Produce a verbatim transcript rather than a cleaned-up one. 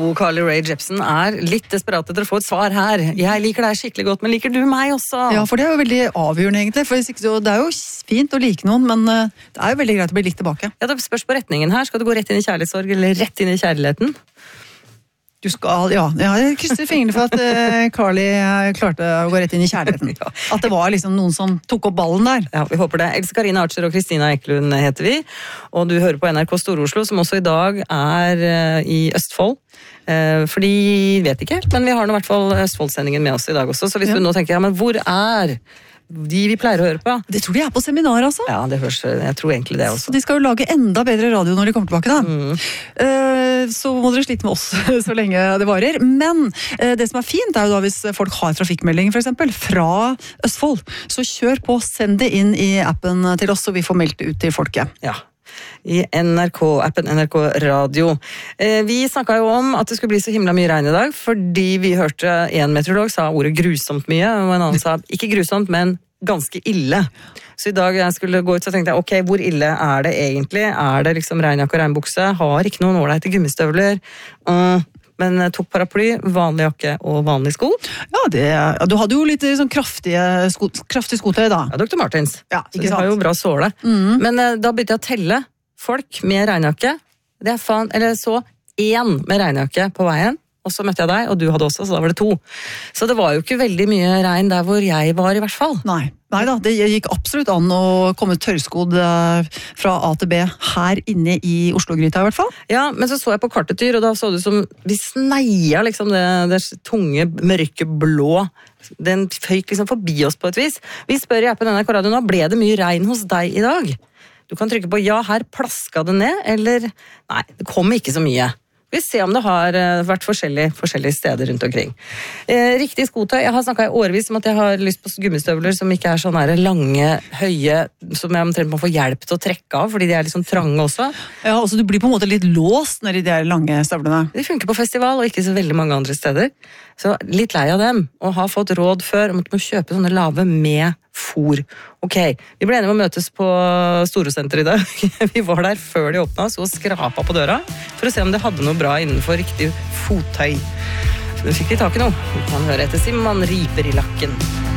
Carly Rae Jepsen er litt desperat etter å få et svar her. Jeg liker deg skikkelig godt, men liker du meg også? Ja, for det er jo veldig avgjørende egentlig. For det er jo fint å like noen, men det er jo veldig greit å bli likt tilbake. Ja, det spørs på retningen her. Skal du gå rett inn i kjærlighetssorg eller rett inn i kjærligheten? Du skal, ja, jeg krysser fingrene for at uh, Carly uh, klarte å gå rett inn i kjærligheten. Ja. At det var liksom noen som tok opp ballen der. Ja, vi håper det. Else Karina Archer og Kristina Eklund heter vi, og du hører på N R K Stor-Oslo, som også i dag er uh, i Østfold. Uh, fordi, vet ikke helt, men vi har nå i hvert fall Østfoldsendingen med oss i dag også, så hvis ja. du nå tenker, ja, men hvor er de vi pleier å høre på? Det tror de er på seminar, altså. Ja, det høres, jeg tror egentlig det også. Så de skal jo lage enda bedre radio når de kommer tilbake da. Mm. Uh, så må dere slite med oss så lenge det varer. Men uh, det som er fint er jo da hvis folk har trafikkmelding for eksempel, fra Østfold, så kjør på, send det inn i appen til oss, så vi får meldt det ut til folket. Ja. I N R K-appen N R K Radio. Eh, vi snakket jo om at det skulle bli så himla mye regn i dag, fordi vi hørte en meteorolog sa ordet grusomt mye, og en annen sa ikke grusomt, men ganske ille. Så i dag jeg skulle gå ut, så tenkte jeg, ok, hvor ille er det egentlig? Er det liksom regnjakke og regnbukse? Har ikke noen ålreite gummistøvler? Uh, men tok paraply, vanlig jakke og vanlig sko. Ja, det, du hadde jo litt sånn kraftige sko, kraftige skotøy da. Ja, doktor Martins. Ja, så de har jo bra såle. Mm. Men uh, da begynte jeg å telle folk med regnjakke. Det er faen, eller så én med regnjakke på veien, og så møtte jeg deg, og du hadde også, så da var det to. Så det var jo ikke veldig mye regn der hvor jeg var i hvert fall. Nei, Nei da, det gikk absolutt an å komme tørrskodd fra A til B her inne i Oslo-gryta i hvert fall. Ja, men så så jeg på kartetyr, og da så det som vi sneia liksom det, det tunge, mørke blå. Den føyk liksom forbi oss på et vis. Vi spør i appen N R K Radio nå, ble det mye regn hos deg i dag? Du kan trykke på ja, her plaska det ned, eller nei, det kom ikke så mye. Vi ser om det har vært forskjellige, forskjellige steder rundt omkring. Eh, riktig skotøy. Jeg har snakket i årevis om at jeg har lyst på gummistøvler som ikke er sånne lange, høye, som jeg omtrent må få hjelp til å trekke av, fordi de er litt sånn trange også. Ja, altså du blir på en måte litt låst når de er lange støvlene. De funker på festival, og ikke så veldig mange andre steder. Så litt lei av dem, og har fått råd før om at man må kjøpe sånne lave med fôr. Ok, vi ble enige om å møtes på Storosenteret i dag. Vi var der før de åpnet, så skrapa på døra, for å se om de hadde noe bra innenfor riktig fottøy. Så fikk vi tak i noe. Vi kan høre etter Simon riper i lakken.